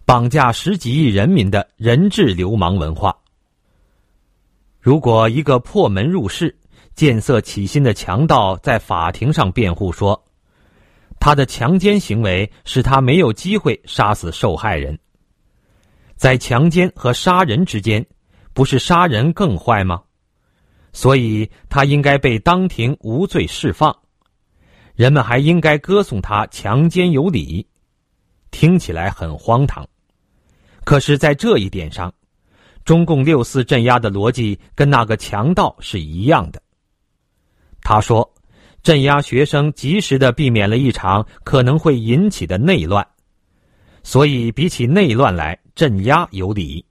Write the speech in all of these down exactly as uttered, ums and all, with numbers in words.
绑架十几亿人民的人质流氓文化。如果一个破门入室、见色起心的强盗在法庭上辩护说，他的强奸行为使他没有机会杀死受害人，在强奸和杀人之间，不是杀人更坏吗？所以他应该被当庭无罪释放，人们还应该歌颂他强奸有理，听起来很荒唐。可是在这一点上，中共六四镇压的逻辑跟那个强盗是一样的。他说，镇压学生及时地避免了一场可能会引起的内乱，所以比起内乱来，镇压有理。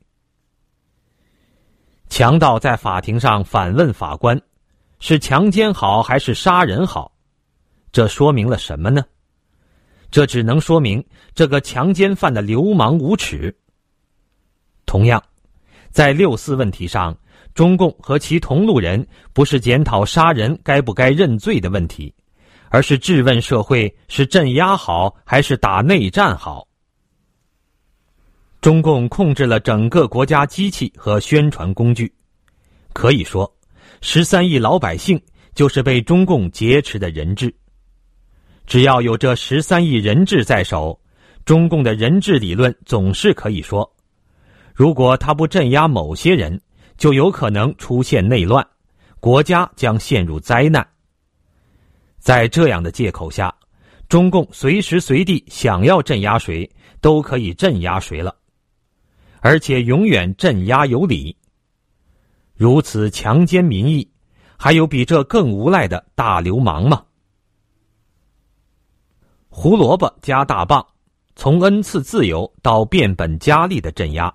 强盗在法庭上反问法官，是强奸好还是杀人好？这说明了什么呢？这只能说明这个强奸犯的流氓无耻。同样，在六四问题上，中共和其同路人不是检讨杀人该不该认罪的问题，而是质问社会是镇压好还是打内战好。中共控制了整个国家机器和宣传工具，可以说十三亿老百姓就是被中共劫持的人质。只要有这十三亿人质在手，中共的人质理论总是可以说，如果他不镇压某些人，就有可能出现内乱，国家将陷入灾难。在这样的借口下，中共随时随地想要镇压谁，都可以镇压谁了，而且永远镇压有理。如此强奸民意，还有比这更无赖的大流氓吗？胡萝卜加大棒，从恩赐自由到变本加厉的镇压。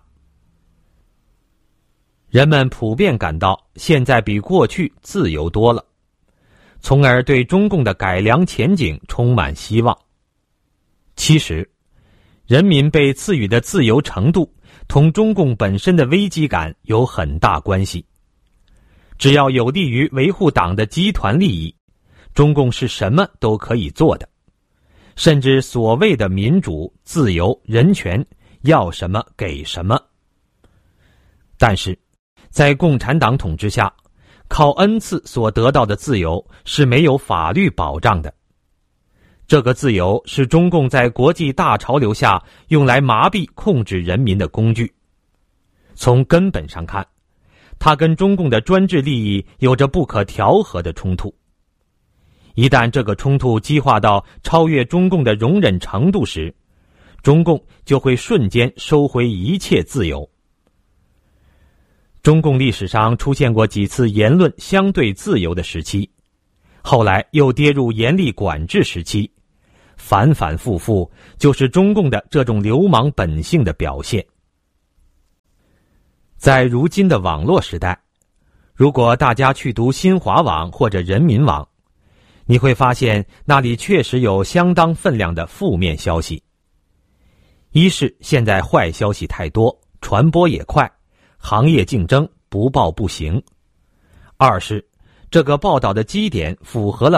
人们普遍感到现在比过去自由多了，从而对中共的改良前景充满希望。其实，人民被赐予的自由程度同中共本身的危机感有很大关系。只要有利于维护党的集团利益，中共是什么都可以做的，甚至所谓的民主、自由、人权，要什么给什么。但是，在共产党统治下，靠恩赐所得到的自由是没有法律保障的。这个自由是中共在国际大潮流下用来麻痹控制人民的工具。从根本上看，它跟中共的专制利益有着不可调和的冲突。一旦这个冲突激化到超越中共的容忍程度时，中共就会瞬间收回一切自由。中共历史上出现过几次言论相对自由的时期，后来又跌入严厉管制时期，反反复复就是中共的这种流氓本性的表现。在如今的网络时代，如果大家去读新华网或者人民网，你会发现那里确实有相当分量的负面消息。一是现在坏消息太多，传播也快，行业竞争，不报不行。二是这个报道的基点符合了